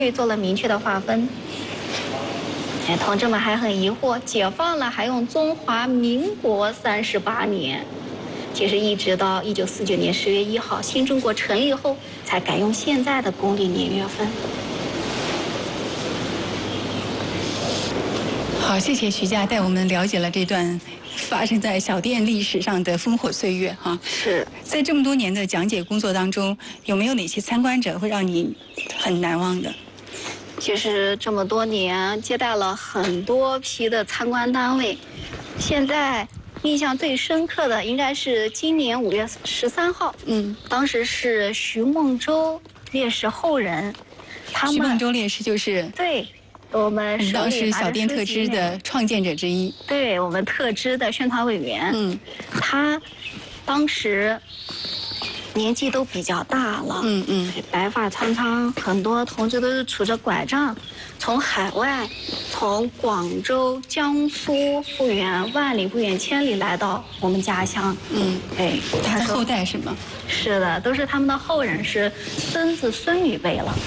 做了明确的划分。同志们还很疑惑，解放了还用中华民国38年，其实一直到1949年10月1号，新中国成立后才改用现在的公历年月份。 好，谢谢徐佳带我们了解了这段发生在小店历史上的烽火岁月哈。 是在这么多年的讲解工作当中，有没有哪些参观者会让你很难忘的？ 其实这么多年接待了很多批的参观单位，现在印象最深刻的应该是今年5月13号，当时是徐梦舟烈士后人， 徐梦舟烈士就是对我们当时小店特支的创建者之一， 对我们特支的宣传委员，他当时年纪都比较大了，白发苍苍，很多同志都是拄着拐杖，从海外，从广州、江苏不远万里不远千里来到我们家乡， 他的后代是吗？ 是的，都是他们的后人，是孙子孙女辈了，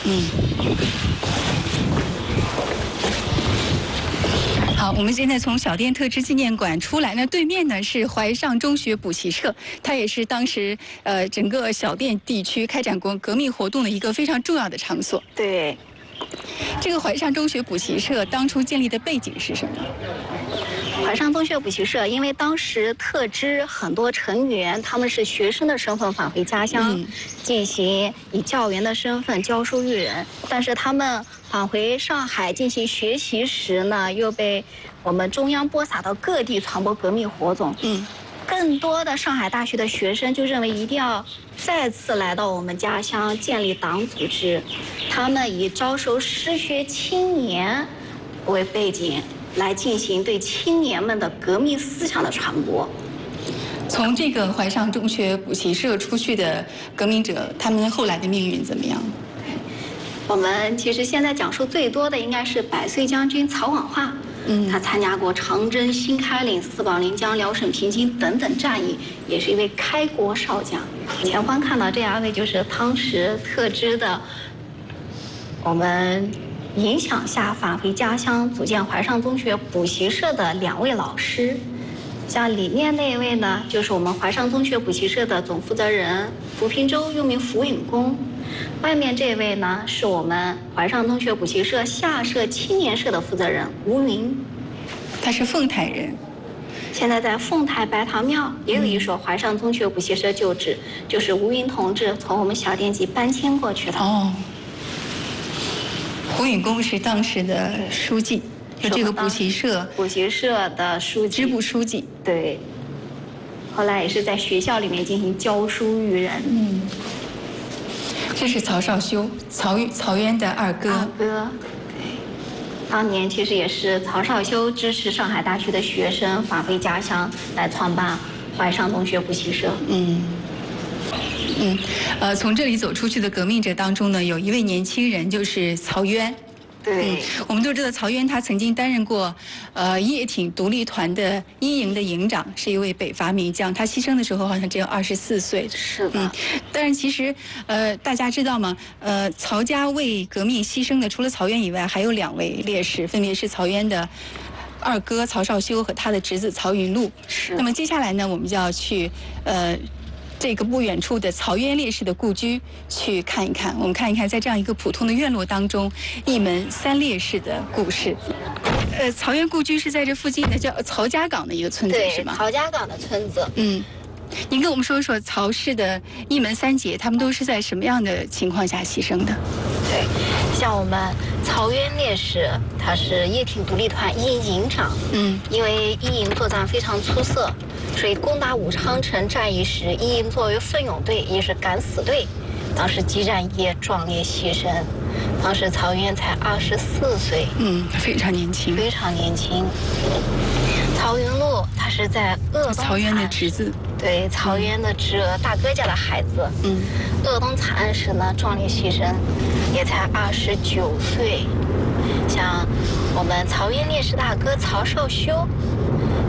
好，我们现在从小店特支纪念馆出来，那对面呢是怀上中学补习社，它也是当时整个小店地区开展革命活动的一个非常重要的场所。 对， 这个怀上中学补习社当初建立的背景是什么？ 怀上中学补习社，因为当时特支很多成员他们是学生的身份返回家乡，进行以教员的身份教书育人，但是他们返回上海进行学习时呢，又被我们中央播撒到各地传播革命活动。更多的上海大学的学生就认为一定要再次来到我们家乡建立党组织，他们以招收失学青年为背景，来进行对青年们的革命思想的传播。 从这个怀上中学补习社出去的革命者，他们后来的命运怎么样？ 我们其实现在讲述最多的应该是百岁将军曹广化，他参加过长征、新开岭、四保临江、辽沈平津等等战役，也是一位开国少将。前方看到这2位就是当时特支的我们影响下返回家乡组建怀上中学补习社的2位老师。像里面那位呢，就是我们怀上中学补习社的总负责人福平洲，又名福允公。外面这位呢，是我们怀上中学补习社下社青年社的负责人吴云， 他是凤台人， 现在在凤台白塘庙也有一所怀上中学补习社旧址，就是吴云同志从我们小店级搬迁过去的。 胡允公是当时的书记，就这个补习社的书记， 支部书记。 对，后来也是在学校里面进行教书育人。 这是曹少修，曹渊的二哥。 对，当年其实也是曹少修支持上海大学的学生返回家乡，来创办怀上中学补习社。 从这里走出去的革命者当中呢，有一位年轻人，就是曹渊。 对， 我们都知道曹渊他曾经担任过叶挺独立团的一营的营长，是一位北伐名将。他牺牲的时候好像只有24岁。 是的。 但是其实大家知道吗？曹家为革命牺牲的除了曹渊以外，还有2位烈士，分别是曹渊的二哥曹少修和他的侄子曹云禄。 是。 那么接下来呢，我们就要去这个不远处的曹渊烈士的故居去看一看，我们看一看在这样一个普通的院落当中，一门3烈士的故事。曹渊故居是在这附近的，叫曹家岗的一个村子，是吗？ 曹家岗的村子。 您跟我们说一说曹氏的一门3杰，他们都是在什么样的情况下牺牲的？ 对，像我们曹渊烈士，他是叶挺独立团一营营长。因为一营作战非常出色，所以攻打武昌城战役时，一营作为奋勇队，也是敢死队，当时激战也壮烈牺牲。当时曹渊才24岁， 非常年轻， 非常年轻。曹云禄他是在鄂东曹渊的侄子， 对，曹渊的大哥家的孩子。鄂东惨案时呢，壮烈牺牲，也才29岁。像我们曹渊烈士大哥曹少修，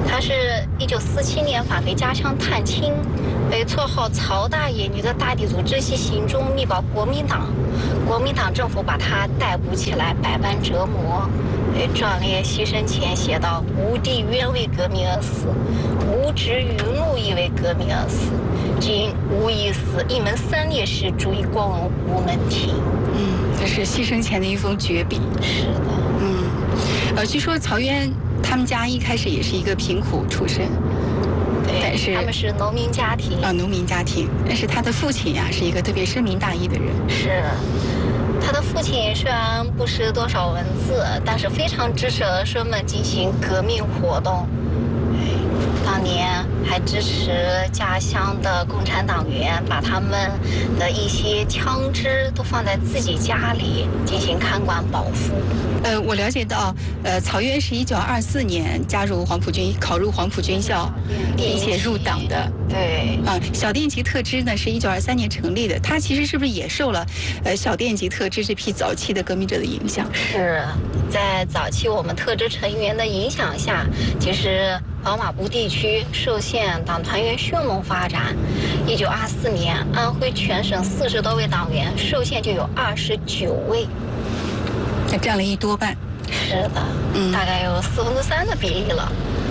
他是1947年返回家乡探亲，被绰号曹大爷女的大地主知悉行踪，密报国民党。国民党政府把他逮捕起来，百般折磨。壮烈牺牲前写道：“吾弟冤为革命而死，吾侄云路亦为革命而死。今吾已死，一门三烈士足以光荣吾门庭。” 这是牺牲前的一封绝笔。 是的。 据说曹渊他们家一开始也是一个贫苦出身，但是他们是农民家庭农民家庭，但是他的父亲呀是一个特别深明大义的人。 是。他的父亲虽然不识多少文字，但是非常支持儿孙们进行革命活动。当年还支持家乡的共产党员，把他们的一些枪支都放在自己家里进行看管保护。 我了解到，曹渊是1924年加入黄埔军，考入黄埔军校，并且入党的。 对。 小电集特支呢是1923年成立的，他其实是不是也受了小电集特支这批早期的革命者的影响？ 是在早期我们特支成员的影响下，其实宝马部地区受限党团员迅猛发展。1924年，安徽全省40多位党员受限就有29位， 那占了1多半。 是的，大概有3/4的比例了。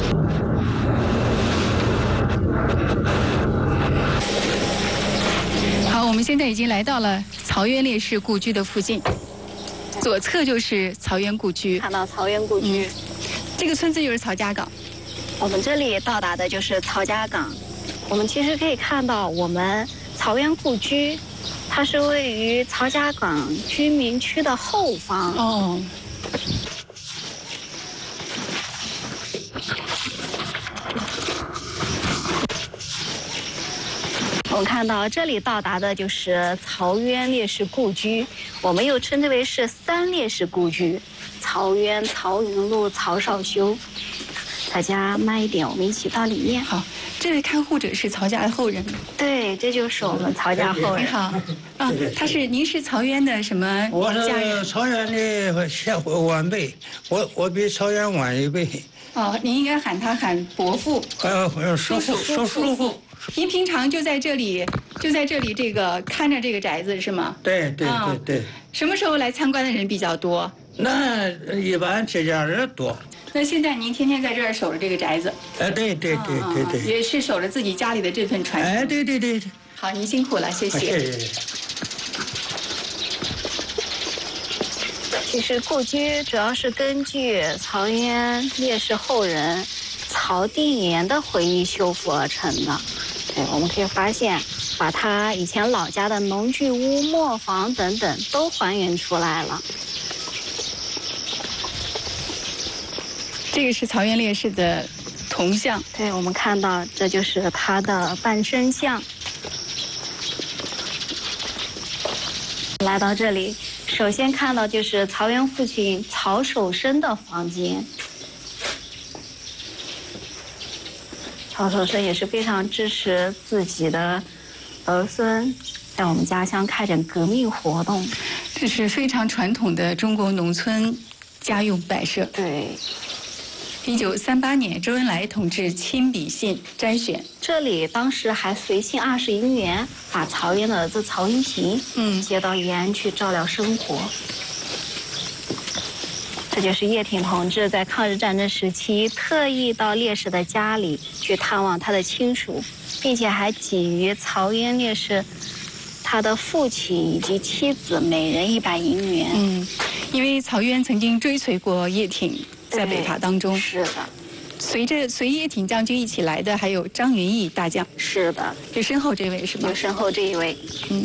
好，我们现在已经来到了曹渊烈士故居的附近，左侧就是曹渊故居。 看到曹渊故居， 这个村子就是曹家岗。 我们这里到达的就是曹家岗。我们其实可以看到，我们曹渊故居，它是位于曹家岗居民区的后方。我们看到这里到达的就是曹渊烈士故居，我们又称之为是3烈士故居：曹渊、曹云路、曹少修。大家慢一点，我们一起到里面。 好，这位看护者是曹家的后人。 对，这就是我们曹家后人。 你好，您是曹渊的什么？ 我是曹渊的晚辈，我比曹渊晚1辈。 您应该喊伯父。 叔父。 您平常就在这里这个看着这个宅子是吗？ 对。 什么时候来参观的人比较多？ 那一般节假日多。 那现在您天天在这儿守着这个宅子？ 对， 也是守着自己家里的这份传承。 对。 好，您辛苦了，谢谢。 谢谢。 其实故居主要是根据曹渊烈士后人曹定言的回忆修复而成的。对，我们可以发现，把他以前老家的农具屋、磨坊等等都还原出来了。 这个是曹渊烈士的铜像。 对，我们看到这就是他的半身像。来到这里，首先看到就是曹渊父亲曹守生的房间。曹守生也是非常支持自己的儿孙在我们家乡开展革命活动。 这是非常传统的中国农村家用摆设。 对。 1938年，周恩来同志亲笔信摘选。 这里当时还随信20银元，把曹渊的儿子曹云平接到延安去照料生活。这就是叶挺同志在抗日战争时期特意到烈士的家里去探望他的亲属，并且还给予曹渊烈士他的父亲以及妻子每人100银元。 因为曹渊曾经追随过叶挺，在北伐当中。 是的。 随叶挺将军一起来的还有张云逸大将。 是的。 就身后这位是吗？ 就身后这一位。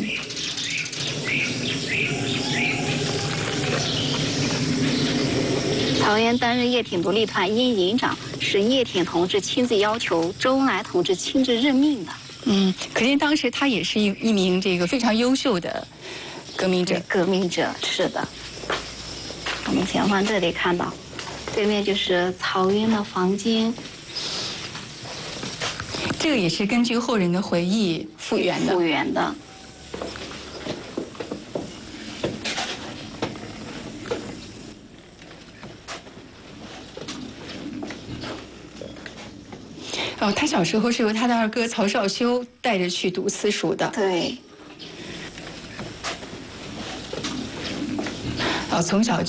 曹渊担任叶挺独立团一营长，是叶挺同志亲自要求周恩来同志亲自任命的。 可见当时他也是一名这个非常优秀的革命者。 是的。我们前方这里看到，对面就是曹渊的房间。 这个也是根据后人的回忆复原的。 哦，他小时候是由他的二哥曹少修带着去读私塾的。 对。 从小